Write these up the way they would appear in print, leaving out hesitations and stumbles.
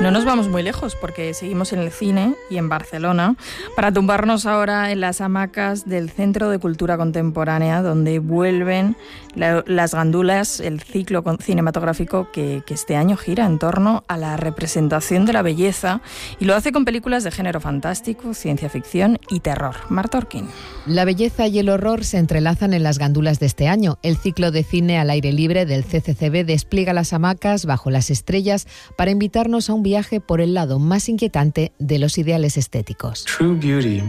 No nos vamos muy lejos porque seguimos en el cine y en Barcelona para tumbarnos ahora en las hamacas del Centro de Cultura Contemporánea, donde vuelven las gandulas, el ciclo cinematográfico que este año gira en torno a la representación de la belleza, y lo hace con películas de género fantástico, ciencia ficción y terror. Marta Orquín. La belleza y el horror se entrelazan en las gandulas de este año. El ciclo de cine al aire libre del CCCB despliega las hamacas bajo las estrellas para invitarnos a un viaje por el lado más inquietante de los ideales estéticos. True beauty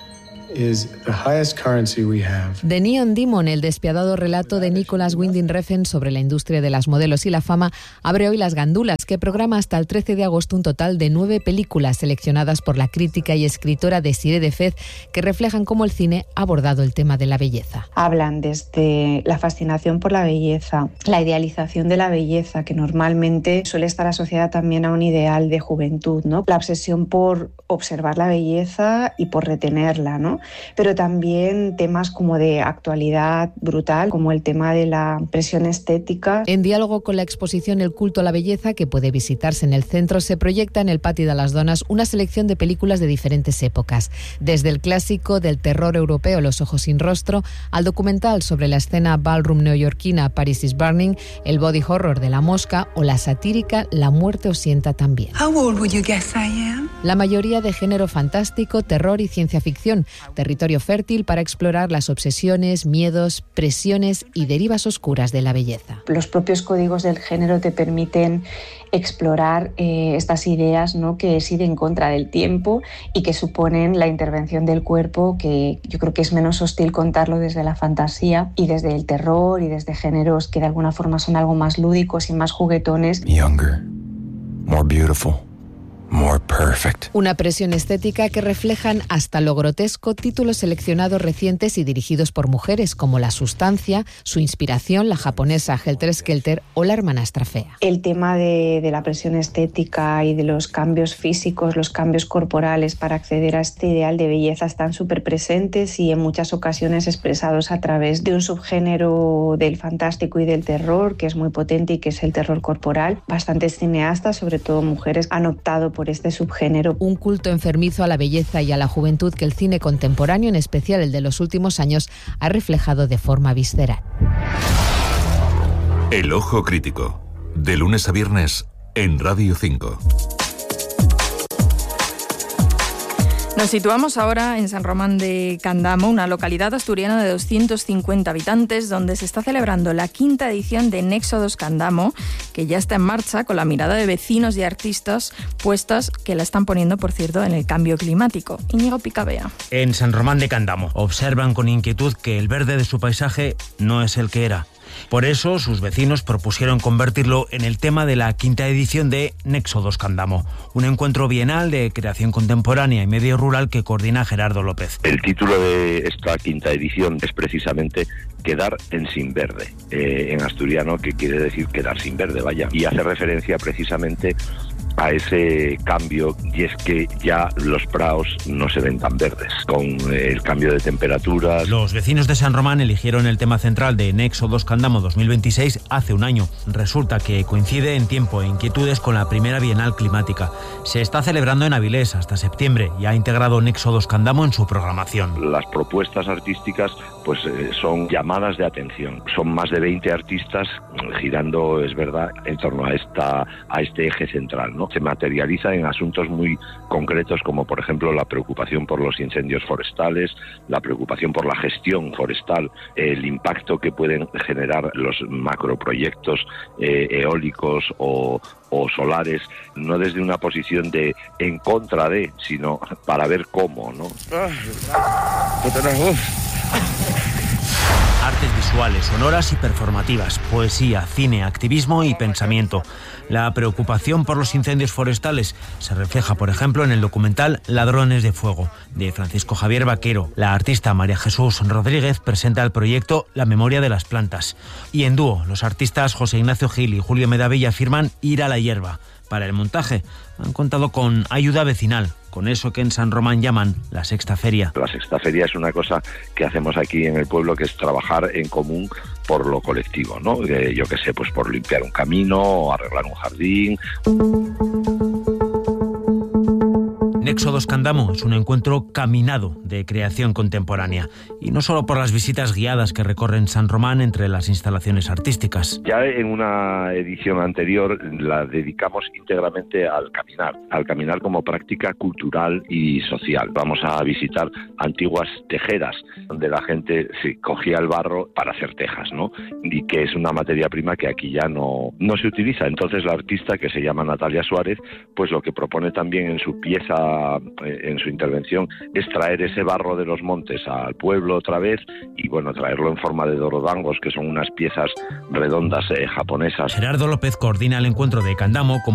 is the highest currency we have. The Neon Demon, el despiadado relato de Nicholas Winding Refn sobre la industria de las modelos y la fama, abre hoy Las Gandulas, que programa hasta el 13 de agosto un total de 9 películas seleccionadas por la crítica y escritora Desirée Defez, que reflejan cómo el cine ha abordado el tema de la belleza. Hablan desde la fascinación por la belleza, la idealización de la belleza, que normalmente suele estar asociada también a un ideal de juventud, ¿no? La obsesión por observar la belleza y por retenerla, ¿no? Pero también temas como de actualidad brutal, como el tema de la presión estética. En diálogo con la exposición El culto a la belleza, que puede visitarse en el centro, se proyecta en el Patio de las Donas una selección de películas de diferentes épocas, desde el clásico del terror europeo Los ojos sin rostro, al documental sobre la escena ballroom neoyorquina Paris is Burning, el body horror de La Mosca o la satírica La muerte os sienta también. How old would you guess I am? La mayoría de género fantástico, terror y ciencia ficción, territorio fértil para explorar las obsesiones, miedos, presiones y derivas oscuras de la belleza. Los propios códigos del género te permiten explorar estas ideas, ¿no?, que es ir en contra del tiempo y que suponen la intervención del cuerpo, que yo creo que es menos hostil contarlo desde la fantasía y desde el terror y desde géneros que de alguna forma son algo más lúdicos y más juguetones. Younger, more beautiful. More perfect. Una presión estética que reflejan hasta lo grotesco títulos seleccionados recientes y dirigidos por mujeres como La sustancia, su inspiración, la japonesa Helter Skelter o La hermanastra fea. El tema de la presión estética y de los cambios físicos, los cambios corporales para acceder a este ideal de belleza están súper presentes y en muchas ocasiones expresados a través de un subgénero del fantástico y del terror que es muy potente y que es el terror corporal. Bastantes cineastas, sobre todo mujeres, han optado por este subgénero. Un culto enfermizo a la belleza y a la juventud que el cine contemporáneo, en especial el de los últimos años, ha reflejado de forma visceral. El ojo crítico, de lunes a viernes en Radio 5. Nos situamos ahora en San Román de Candamo, una localidad asturiana de 250 habitantes, donde se está celebrando la 5ª edición de Nexo 2 Candamo, que ya está en marcha con la mirada de vecinos y artistas puestas que la están poniendo, por cierto, en el cambio climático. Íñigo Picabea. En San Román de Candamo observan con inquietud que el verde de su paisaje no es el que era. Por eso, sus vecinos propusieron convertirlo en el tema de la 5ª edición de Nexo 2 Candamo, un encuentro bienal de creación contemporánea y medio rural que coordina Gerardo López. El título de esta 5ª edición es precisamente Quedar en sin verde, en asturiano, que quiere decir quedar sin verde, vaya, y hace referencia precisamente a ese cambio, y es que ya los praos no se ven tan verdes con el cambio de temperaturas. Los vecinos de San Román eligieron el tema central de Nexo 2 Candamo 2026 hace un año. Resulta que coincide en tiempo e inquietudes con la primera Bienal Climática. Se está celebrando en Avilés hasta septiembre y ha integrado Nexo 2 Candamo en su programación. Las propuestas artísticas pues son llamadas de atención. Son más de 20 artistas girando, es verdad, en torno a este eje central, ¿no? Se materializa en asuntos muy concretos como, por ejemplo, la preocupación por los incendios forestales, la preocupación por la gestión forestal, el impacto que pueden generar los macroproyectos eólicos o solares, no desde una posición de en contra de, sino para ver cómo, ¿no? Artes visuales, sonoras y performativas, poesía, cine, activismo y pensamiento. La preocupación por los incendios forestales se refleja, por ejemplo, en el documental Ladrones de Fuego, de Francisco Javier Vaquero. La artista María Jesús Rodríguez presenta el proyecto La memoria de las plantas. Y en dúo, los artistas José Ignacio Gil y Julio Medavilla afirman Ir a la hierba. Para el montaje han contado con ayuda vecinal, con eso que en San Román llaman la Sexta Feria. La Sexta Feria es una cosa que hacemos aquí en el pueblo, que es trabajar en común por lo colectivo, ¿no? Yo qué sé, pues por limpiar un camino o arreglar un jardín. Éxodos Candamo es un encuentro caminado de creación contemporánea, y no solo por las visitas guiadas que recorren San Román entre las instalaciones artísticas. Ya en una edición anterior la dedicamos íntegramente al caminar como práctica cultural y social. Vamos a visitar antiguas tejeras donde la gente cogía el barro para hacer tejas, ¿no? Y que es una materia prima que aquí ya no se utiliza. Entonces la artista, que se llama Natalia Suárez, pues lo que propone también en su pieza, en su intervención, es traer ese barro de los montes al pueblo otra vez y bueno, traerlo en forma de dorodangos, que son unas piezas redondas japonesas. Gerardo López coordina el encuentro de Candamo como